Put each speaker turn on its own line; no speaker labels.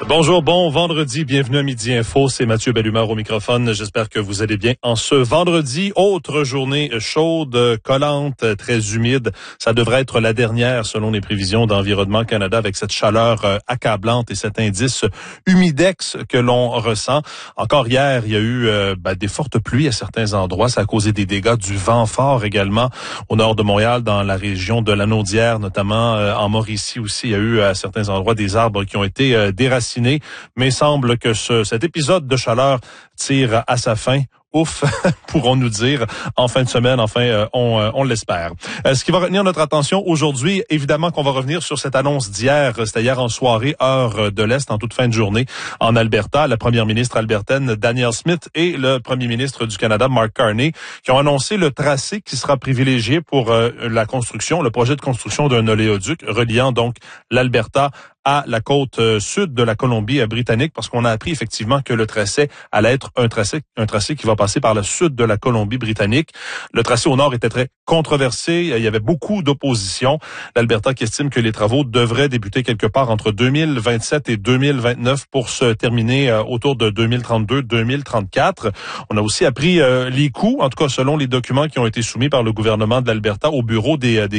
Bonjour, bon vendredi, bienvenue à Midi Info, c'est Mathieu Bellumeur au microphone. J'espère que vous allez bien en ce vendredi. Autre journée chaude, collante, très humide. Ça devrait être la dernière selon les prévisions d'Environnement Canada avec cette chaleur accablante et cet indice humidex que l'on ressent. Encore hier, il y a eu des fortes pluies à certains endroits. Ça a causé des dégâts, du vent fort également au nord de Montréal, dans la région de Lanaudière, notamment en Mauricie aussi. Il y a eu à certains endroits des arbres qui ont été déracinés. Mais il semble que cet épisode de chaleur tire à sa fin. Ouf, pourrons-nous dire, en fin de semaine, on l'espère. Ce qui va retenir notre attention aujourd'hui, évidemment qu'on va revenir sur cette annonce d'hier, c'était hier en soirée, heure de l'Est, en toute fin de journée, en Alberta. La première ministre albertaine, Danielle Smith, et le premier ministre du Canada, Mark Carney, qui ont annoncé le tracé qui sera privilégié pour la construction, le projet de construction d'un oléoduc reliant donc l'Alberta à la côte sud de la Colombie-Britannique, parce qu'on a appris effectivement que le tracé allait être un tracé qui va passer par le sud de la Colombie-Britannique. Le tracé au nord était très controversé, il y avait beaucoup d'opposition. L'Alberta qui estime que les travaux devraient débuter quelque part entre 2027 et 2029 pour se terminer autour de 2032-2034. On a aussi appris les coûts, en tout cas selon les documents qui ont été soumis par le gouvernement de l'Alberta au bureau des